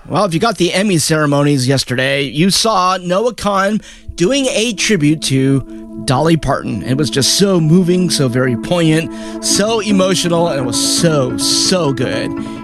Well, if you got the Emmy ceremonies yesterday, you saw Noah Kahan doing a tribute to Dolly Parton. It was just so moving, so very poignant, so emotional, and it was so good.